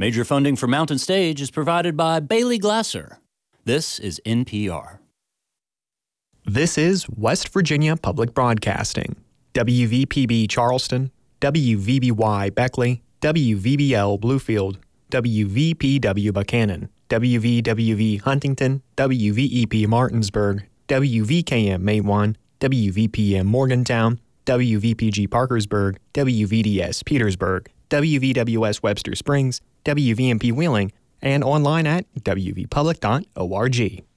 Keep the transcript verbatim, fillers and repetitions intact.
Major funding for Mountain Stage is provided by Bailey Glasser. This is N P R. This is West Virginia Public Broadcasting. W V P B Charleston, W V B Y Beckley, W V B L Bluefield, W V P W Buchanan, W V W V Huntington, W V E P Martinsburg, W V K M Matewan, W V P M Morgantown, W V P G Parkersburg, W V D S Petersburg, W V W S Webster Springs, W V M P Wheeling, and online at w v public dot org.